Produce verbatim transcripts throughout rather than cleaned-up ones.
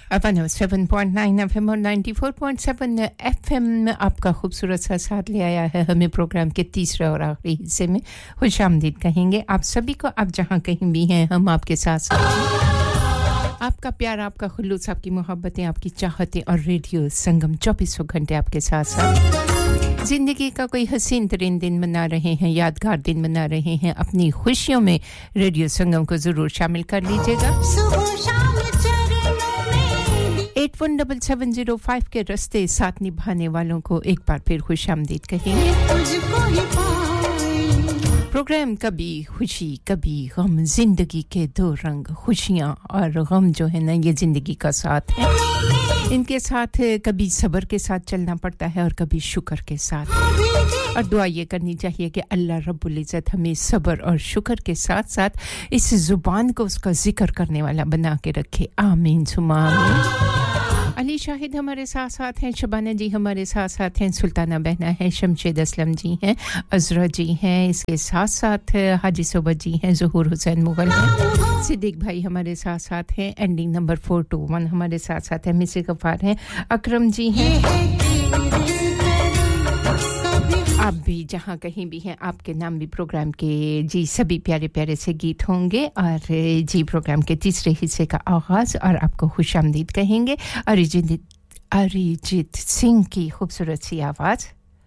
one O seven point nine FM और ninety four point seven FM आपका खूबसूरत सा साथ ले आया है हमें प्रोग्राम के तीसरे और आखिरी हिस्से में खुशामदीद कहेंगे आप सभी को आप जहां कहीं भी हैं हम आपके साथ साथ आपका प्यार आपका खुलूस आपकी मोहब्बतें आपकी चाहतें और रेडियो संगम चौबीसों घंटे आपके साथ साथ जिंदगी का कोई हसीन तरीन दिन मना रहे हैं यादगार दिन मना रहे हैं अपनी खुशियों में रेडियो संगम को जरूर शामिल कर लीजिएगा सुबह शाम eight one seven seven zero five के रास्ते साथ निभाने वालों को एक बार फिर खुशामदीद कहेंगे प्रोग्राम कभी खुशी कभी गम जिंदगी के दो रंग खुशियां और गम जो है ना ये जिंदगी का साथ है इनके साथ कभी सब्र के साथ चलना पड़ता है और कभी शुक्र के साथ और दुआ ये करनी चाहिए कि अल्लाह रब्बुल इज्जत हमें सब्र और शुक्र के साथ-साथ इस जुबान को उसका जिक्र करने वाला बना के रखे आमीन सुमा आमीन अली शाहिद हमारे साथ साथ हैं शबाना जी हमारे साथ साथ हैं सुल्ताना बहना है शमशेद असलम जी हैं अजरा जी हैं इसके साथ साथ हाजी सोबत जी हैं ज़हूर हुसैन मुगल हैं सिद्दीक भाई हमारे साथ साथ हैं ending number four to one हमारे साथ साथ हैं मिस्टर गफार हैं अकरम जी हैं आप भी जहां कहीं भी हैं आपके नाम भी प्रोग्राम के जी सभी प्यारे प्यारे से गीत होंगे और जी प्रोग्राम के तीसरे हिस्से का आगाज और आपको खुशामदीद कहेंगे अरिजीत अरिजीत सिंह की खूबसूरत सी आवाज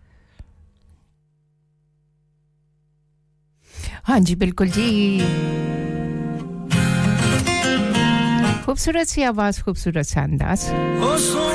हां जी बिल्कुल जी खूबसूरत सी आवाज खूबसूरत सा अंदाज